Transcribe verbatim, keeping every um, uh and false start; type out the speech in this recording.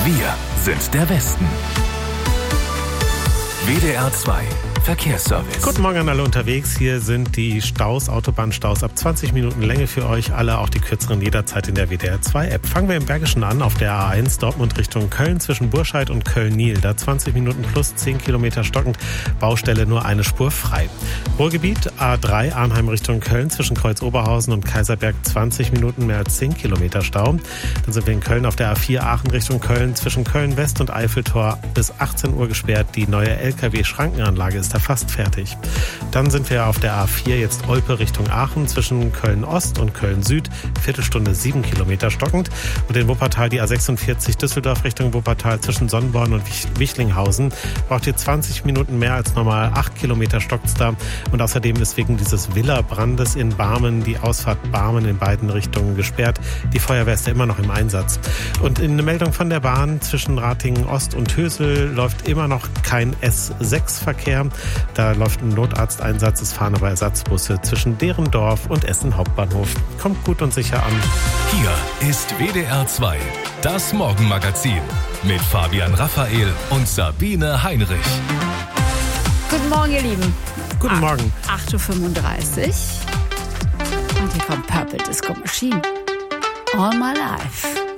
Wir sind der Westen. W D R zwei Verkehrsservice. Guten Morgen an alle unterwegs. Hier sind die Staus, Autobahnstaus ab zwanzig Minuten Länge für euch alle, auch die kürzeren jederzeit in der W D R zwei App. Fangen wir im Bergischen an, auf der A eins Dortmund Richtung Köln zwischen Burscheid und Köln-Niel. Da zwanzig Minuten plus zehn Kilometer stockend, Baustelle nur eine Spur frei. Ruhrgebiet A drei Arnheim Richtung Köln zwischen Kreuz-Oberhausen und Kaiserberg zwanzig Minuten mehr als zehn Kilometer Stau. Dann sind wir in Köln auf der A vier Aachen Richtung Köln zwischen Köln-West und Eiffeltor bis achtzehn Uhr gesperrt. Die neue L K W-Schrankenanlage ist da fast fertig. Dann sind wir auf der A vier jetzt Olpe Richtung Aachen zwischen Köln-Ost und Köln-Süd. Viertelstunde sieben Kilometer stockend. Und in Wuppertal die A sechsundvierzig Düsseldorf Richtung Wuppertal zwischen Sonnborn und Wichlinghausen. Braucht ihr zwanzig Minuten mehr als normal. acht Kilometer stockt's da. Und außerdem ist wegen dieses Villa-Brandes in Barmen die Ausfahrt Barmen in beiden Richtungen gesperrt. Die Feuerwehr ist ja immer noch im Einsatz. Und in eine Meldung von der Bahn zwischen Ratingen Ost und Hösel läuft immer noch kein S sechs Verkehr. Da läuft ein Notarzteinsatz, es fahren aber Ersatzbusse zwischen Derendorf und Essen Hauptbahnhof. Kommt gut und sicher an. Hier ist W D R zwei, das Morgenmagazin mit Fabian Raphael und Sabine Heinrich. Guten Morgen, ihr Lieben. Guten Morgen. acht Uhr fünfunddreißig. Und hier kommt Purple Disco Machine. All My Life.